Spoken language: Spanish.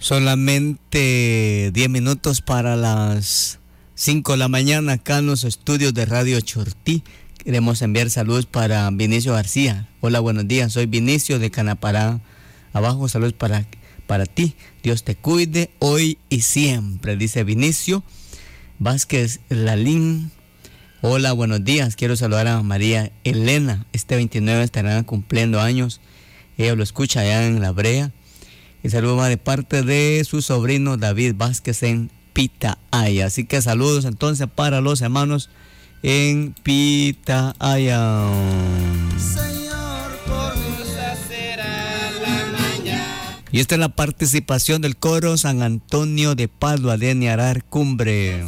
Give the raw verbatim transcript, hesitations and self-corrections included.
Solamente diez minutos para las cinco de la mañana acá en los estudios de Radio Chortí. Queremos enviar saludos para Vinicio García. Hola, buenos días. Soy Vinicio de Canapará. Abajo, saludos para, para ti. Dios te cuide hoy y siempre, dice Vinicio Vázquez Lalín. Hola, buenos días. Quiero saludar a María Elena. Este veintinueve estará cumpliendo años. Ella lo escucha allá en La Brea. Y saludo va de parte de su sobrino David Vázquez en Pitahaya. Así que saludos entonces para los hermanos en Pitahaya. Y esta es la participación del coro San Antonio de Padua de Niarar Cumbre.